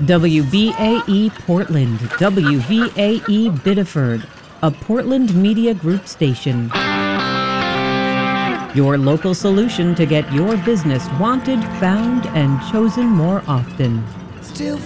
WBAE Portland, WVAE Biddeford, a Portland Media Group station. Your local solution to get your business wanted, found, and chosen more often. Still